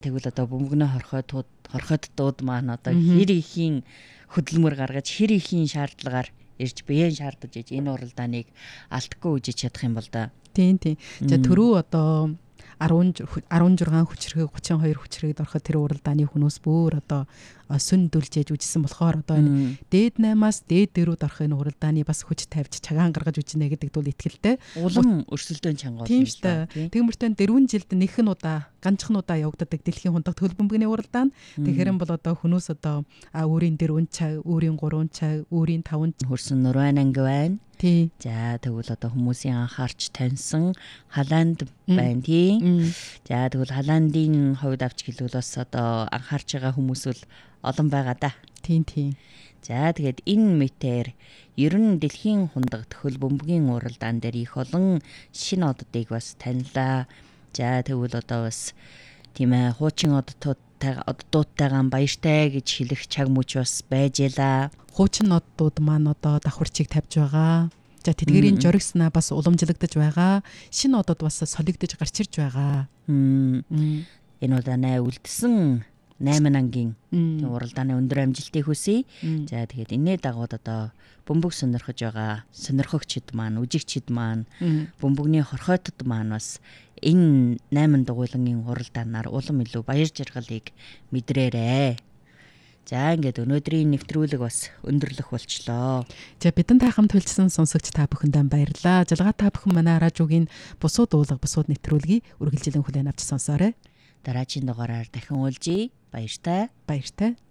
Тэгвэл одоо бөмбөгнөө хорхоодтууд маань одоо хэр ихийн хөдөлмөр гаргаж хэр ихийн шаардлагаар ирж биеэн шаардаж иж энэ уралдааныг алдахгүй үжиж чадах юм бол да. Тийм. За түрүү одоо 16 хүчрэг 32 хүчрэгд ороход тэр уралдааны хүмүүс бүр одоо сүндүлж яж үжсэн болохоор одоо энэ дээд 8-аас дээд 4-д орох энэ уралдааны бас хүч тавьж цагаан гаргаж үжинэ гэдэг дул итгэлтэй. Улам өрсөлдөөн чанга болно шүү дээ. Тэгмэртэн 4 жилд нэхэн удаа ганцхан удаа явагддаг дэлхийн хундаг хөл бөмбөгний уралдаан. Тэгэхээр бол одоо хүмүүс одоо өөрийн 4 цаг, өөрийн 3 цаг, өөрийн 5 хөрсөн нурван анги байна. Тий. За тэгвэл одоо хүмүүсийн анхаарч таньсан халаанд байна тий. За тэгвэл халаандын хувьд авч хэлвэл бас одоо анхаарч байгаа хүмүүс бол олон байгаа да. Тийм. За тэгээд энэ мэтээр ер нь дэлхийн хундагт хөл бөмбөгийн уралдаан дээр их олон шинэ оддыг бас танилаа. За тэгвэл одоо бас тийм ээ хуучин оддуудтайгаа баяртай гэж хэлэх чаг мөч бас байж ялаа. Хуучин оддууд маань одоо давхарчиг тавьж байгаа. За тэдгэрийн жоригснаа бас уламжлагдаж байгаа. Шинэ одод бас солигдож гарч ирж байгаа. Энэ удаанаа үлдсэн 8 ангийн уралдааны өндөр амжилтыг хүсье. За тэгээд энэний дагууд одоо бөмбөг сонирхож байгаа сонирхогчид маань, үжигчид маань, бөмбөгний хорхойтод маань бас энэ 8 дугуйлангийн уралдаанаар улам илүү баяр жаргалыг мэдрээрэй. За ингээд өнөөдрийн нэвтрүүлэг бас өндөрлөх болчлоо. За бидэнд хамт төлжсөн сонсогч та бүхэндээ баярлалаа. Жалгаа та бүхэн манай радиогийн бусууд уулга бусууд нэвтрүүлгийг үргэлжлэн хүлээн авч сонсоорой. Дараагийн дугаараар дахин уулзъя. Баяртай.